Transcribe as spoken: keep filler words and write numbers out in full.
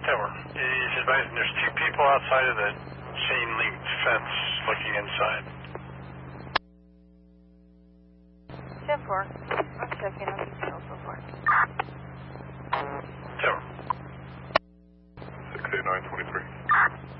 Tower. He's advising there's two people outside of the chain link fence looking inside. ten four. I'm checking on details so far. Tower. six eight nine twenty-three.